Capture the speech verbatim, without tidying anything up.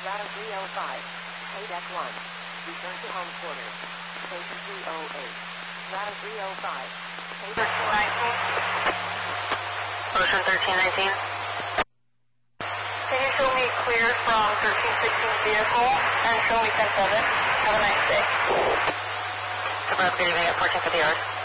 Strata three oh five. K D E C one. Return to home quarters. Station three oh eight. Strata three oh five. K D E C one. nineteen. Ocean thirteen nineteen. Can you show me clear from thirteen sixteen vehicle and show me ten seven? Have a nice day. Goodbye, good evening at fourteen fifty hours.